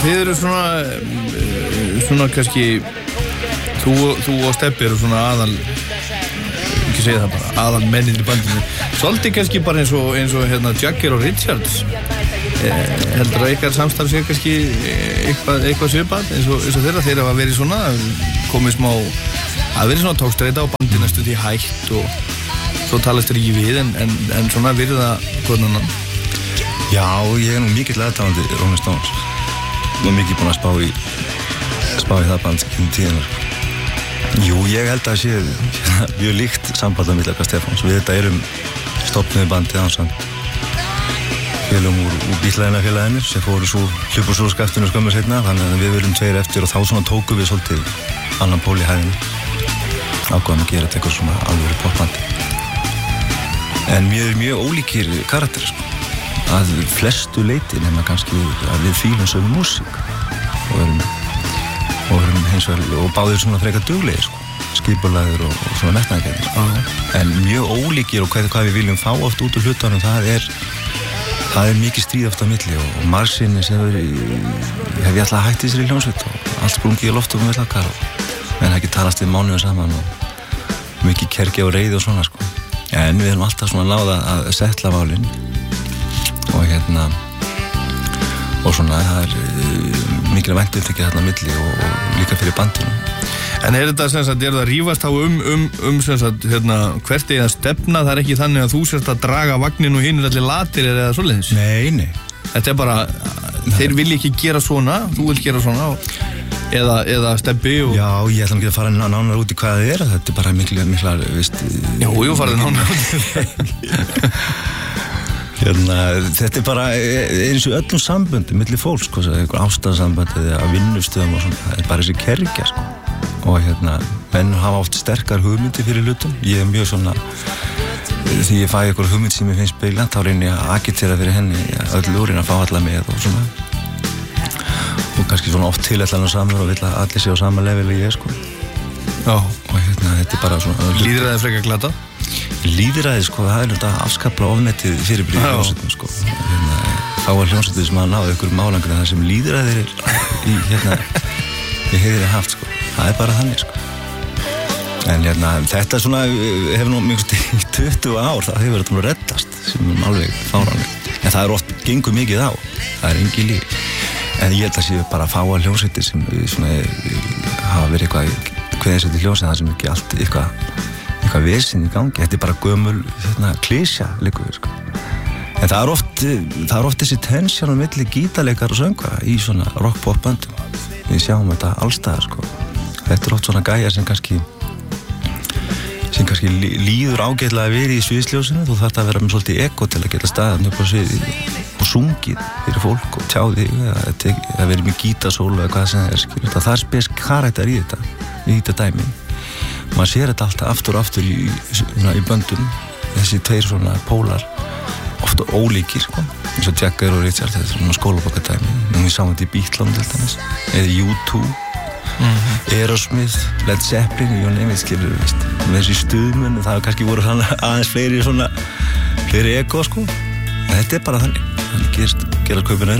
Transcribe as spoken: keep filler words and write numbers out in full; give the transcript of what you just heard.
þið eru svona svona kannski þú, þú og Stebbi eru svona aðal ekki segja það bara, aðal mennir í bandinu svolítið kannski bara eins og, eins og hérna Jagger og Richards eh, heldur að ykkar samstarf sé kannski eitthvað, eitthvað svipað eins og, eins og þeirra þeirra að verið svona komið smá að verið svona tókstreita og bandið næstu því hægt og svo talast þér ekki við en, en, en svona verið það hvernig Já, ég er nú mikill aðdáandi Rolling Stones og mikið búinn að spá í spá í það band í tíðina Jú, ég held að sé mjög líkt samband á milli okkar Stefáns við þetta erum stofnuði bandið ásamt félum úr, úr bílaðina félaginir sem fóru svo hlupu svo skaftinu skömmu seinna þannig að við verum tveir eftir og þá svona tókum við svolítið annan pól í hæðinu ákvæðum að gera þetta eitthvað svona alvöru popbandi en mér er mjög ólíkir karakter sko að flestu leiti nema kannski að við fílum sögum músík og erum og erum hins vegar og báðir svona frekar duglegir sko skipulagður og, og svona metnaðargjarnir uh-huh. en mjög ólíkir og hvað, hvað við viljum fá oft út úr hlutunum það er það er mikið stríð oft á milli og, og margsinni sem er hef ég alltaf hætt í sér í hljómsveit og allt sprungið í loftum og villakar en það ekki talast við mánuðum saman og mikið kergi og reiði og svona sko en við erum alltaf svona náða að setla málin og hérna og svona það er uh, mikil að væntu upptekið þarna milli og, og líka fyrir bandinu En er þetta sem sagt, er það rífast á um, um, um sem sagt, hérna, hvert er það stefna, það er ekki þannig að þú sérst að draga vagnin og hinn er allir latir eða svoleiðis? Nei, nei. Þetta er bara, nei. Þeir vilja ekki gera svona, þú vilt gera svona og, eða, eða Stebbi og... Já, ég ætla ekki að fara nánar út í hvað það er, þetta er bara miklu, mikla, veist... Já, jú, farið nánar út í það. Hérna, þetta er bara eins og öllum samböndum, milli fólks, sko, einhver ástarsambönd eða vinnustöðum og svona, það er bara þessi kergja, sko. Og hérna, menn hafa oft sterkar hugmyndi fyrir hlutum. Ég er mjög svona, því ég fæ einhver hugmynd sem ég finnst beigla, þá reynir ég að agitera fyrir henni, öll úr reyna að fá alla með og svona. Og kannski svona oft tilætlan og samur og vill að allir sé á sama level og ég, sko. Já. Og hérna, þetta er bara svona... Lýðræði frekar glata? Lýðræði, sko, það er þetta afskapla ofmetið fyrirbríð í hljómsveitum, sko. Hérna, þá var hljómsveitum sem að náðu ykkur málangur þar sem lýðræði er í, hérna, í heiðri haft, sko. Það er bara þannig, sko. En hérna, þetta svona hefur nú mjög í tuttugu ár, það hefur þetta nú reddast, sem er alveg fáránlegt. En það er oft gengur mikið á, það er engin líf. En ég held að séu bara að fá að hljómsveitir sem svona hafa verið eitthvað, hvernig þetta hljómsveit, það sem ekki allt eitthvað, eitthvað vesinn í gangi. Þetta er bara gömul, hérna, klísja, líka við, sko. En það er oft, það er oft þessi tensjón á milli gítarleikar og söngva í svona rock-pop-böndum. Við sjáum þetta allstaðar, sko. Þetta er oft svona gæjar sem kannski sem kannski líður ágætlega að vera í sviðsljósinu þú þarft að vera með svolítið ego til að geta staðan upp á sviði og sungið fyrir fólk og tjáði að vera með gítarsólu eða hvað sem það er skilur. Það er spes karakter í þetta í þetta dæmi maður sér þetta alltaf aftur og aftur í, í, í böndum þessi tveir svona pólar ofta ólíkir sko eins og Jagger og Richard þetta er svona skólabókardæmi við sáum þetta í Beatlum til dæmis eða U two Mm-hmm. Aerosmith, Led Zeppelin og nefnir skilur, veist með þessi stuðmun, það hefur kannski voru aðeins fleiri svona, fleiri ego sko en þetta er bara þannig, þannig gerst, gera kaupin öðrum